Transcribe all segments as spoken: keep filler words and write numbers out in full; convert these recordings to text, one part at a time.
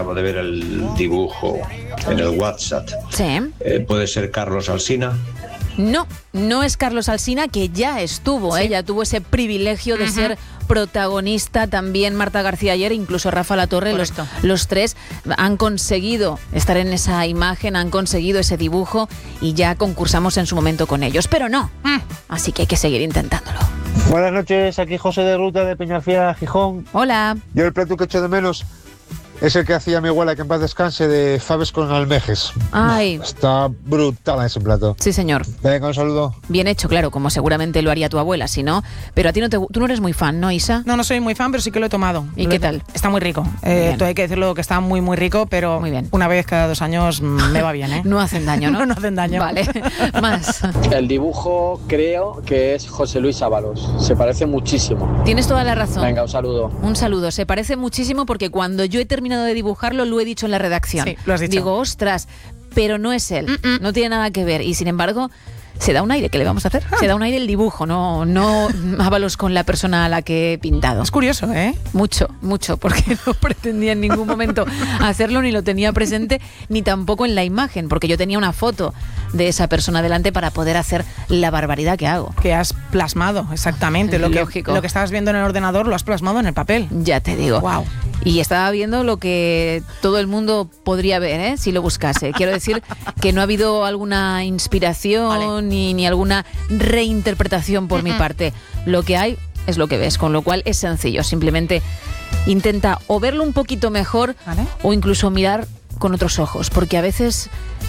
acabo de ver el dibujo en el WhatsApp. Sí. Eh, ¿Puede ser Carlos Alsina? No, no es Carlos Alsina, que ya estuvo, Sí. ¿eh? Ya tuvo ese privilegio de uh-huh. ser protagonista, también Marta García ayer, incluso Rafa Latorre, los, los tres han conseguido estar en esa imagen, han conseguido ese dibujo y ya concursamos en su momento con ellos, pero no, mm. así que hay que seguir intentándolo. Buenas noches, aquí José de Ruta de Peñafiel, Gijón. Hola. Yo el plato que echo de menos es el que hacía mi abuela, que en paz descanse, de faves con almejes. Ay. Está brutal ese plato. Sí, señor. Venga, un saludo. Bien hecho, claro, como seguramente lo haría tu abuela, si no. Pero a ti no te, tú no eres muy fan, ¿no, Isa? No, no soy muy fan, pero sí que lo he tomado. ¿Y lo qué he, tal? Está muy rico. Eh, muy todo hay que decirlo que está muy, muy rico, pero muy bien. Una vez cada dos años me va bien, ¿eh? No hacen daño, ¿no? no, no hacen daño. Vale, más. El dibujo creo que es José Luis Ábalos. Se parece muchísimo. Tienes toda la razón. Venga, un saludo. Un saludo. Se parece muchísimo porque cuando yo he terminado de dibujarlo lo he dicho en la redacción. Sí, lo has dicho. Digo, ostras, pero no es él. Mm-mm. No tiene nada que ver. Y sin embargo, se da un aire. ¿Qué le vamos a hacer? Ah. Se da un aire el dibujo, no, no Ábalos con la persona a la que he pintado. Es curioso, ¿eh? Mucho, mucho, porque no pretendía en ningún momento hacerlo, ni lo tenía presente, ni tampoco en la imagen, porque yo tenía una foto de esa persona delante para poder hacer la barbaridad que hago. Que has plasmado, exactamente. Lo Lógico. Que, lo que estabas viendo en el ordenador lo has plasmado en el papel. Ya te digo. Wow. Y estaba viendo lo que todo el mundo podría ver, ¿eh? Si lo buscase. Quiero decir que no ha habido alguna inspiración vale. ni, ni alguna reinterpretación por uh-huh. mi parte. Lo que hay es lo que ves, con lo cual es sencillo. Simplemente intenta o verlo un poquito mejor ¿vale? o incluso mirar con otros ojos, porque a veces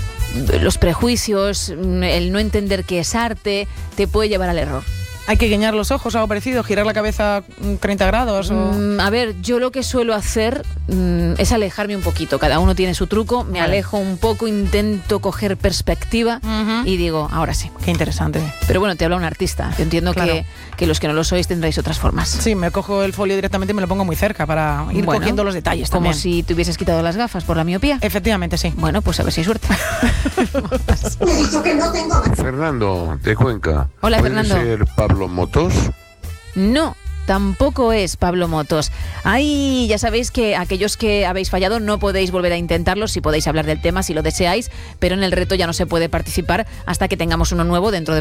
los prejuicios, el no entender que es arte, te puede llevar al error. ¿Hay que guiñar los ojos, algo parecido? ¿Girar la cabeza treinta grados? O... Mm, a ver, yo lo que suelo hacer mm, es alejarme un poquito. Cada uno tiene su truco. Me vale. alejo un poco, intento coger perspectiva uh-huh. y digo, ahora sí. Qué interesante. Pero bueno, te habla un artista. Yo entiendo claro. que, que los que no lo sois tendréis otras formas. Sí, me cojo el folio directamente y me lo pongo muy cerca para ir bueno, cogiendo los detalles como también. Si te hubieses quitado las gafas por la miopía. Efectivamente, sí. Bueno, pues a ver si hay suerte. Fernando, de Cuenca. Hola, ¿Puede Fernando. ser Pablo Motos? No, tampoco es Pablo Motos. Ahí ya sabéis que aquellos que habéis fallado no podéis volver a intentarlo, si podéis hablar del tema, si lo deseáis, pero en el reto ya no se puede participar hasta que tengamos uno nuevo dentro de